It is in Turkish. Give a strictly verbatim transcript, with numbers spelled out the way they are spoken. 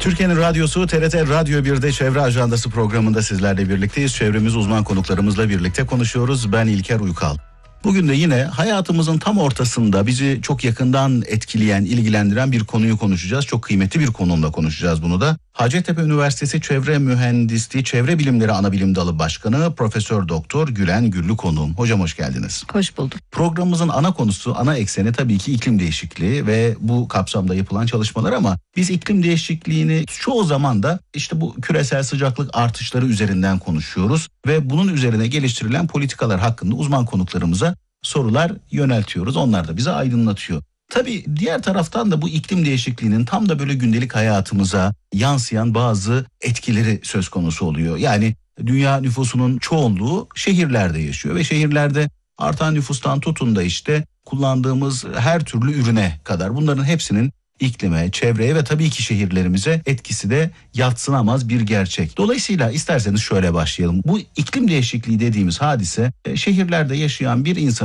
Türkiye'nin radyosu T R T Radyo bir'de Çevre Ajandası programında sizlerle birlikteyiz. Çevremiz uzman konuklarımızla birlikte konuşuyoruz. Ben İlker Uykal. Bugün de yine hayatımızın tam ortasında bizi çok yakından etkileyen, ilgilendiren bir konuyu konuşacağız. Çok kıymetli bir konumla konuşacağız bunu da. Hacettepe Üniversitesi Çevre Mühendisliği Çevre Bilimleri Anabilim Dalı Başkanı Profesör Doktor Gülen Güllü konuğum. Hocam hoş geldiniz. Hoş bulduk. Programımızın ana konusu, ana ekseni tabii ki iklim değişikliği ve bu kapsamda yapılan çalışmalar, ama biz iklim değişikliğini çoğu zaman da işte bu küresel sıcaklık artışları üzerinden konuşuyoruz ve bunun üzerine geliştirilen politikalar hakkında uzman konuklarımıza sorular yöneltiyoruz. Onlar da bize aydınlatıyor. Tabii diğer taraftan da bu iklim değişikliğinin tam da böyle gündelik hayatımıza yansıyan bazı etkileri söz konusu oluyor. Yani dünya nüfusunun çoğunluğu şehirlerde yaşıyor ve şehirlerde artan nüfustan tutun da işte kullandığımız her türlü ürüne kadar bunların hepsinin iklime, çevreye ve tabii ki şehirlerimize etkisi de yadsınamaz bir gerçek. Dolayısıyla isterseniz şöyle başlayalım. Bu iklim değişikliği dediğimiz hadise şehirlerde yaşayan bir insan